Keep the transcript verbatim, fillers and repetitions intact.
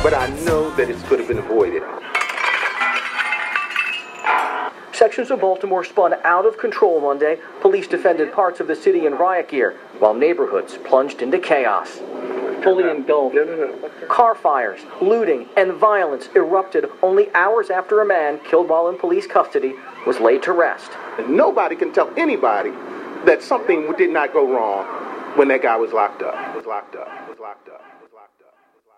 but I know that it could have been avoided. Sections of Baltimore spun out of control Monday. Police defended parts of the city in riot gear, while neighborhoods plunged into chaos. Fully engulfed. Car fires, looting, and violence erupted only hours after a man killed while in police custody was laid to rest. Nobody can tell anybody that something did not go wrong when that guy was locked up. Was locked up. Was locked up.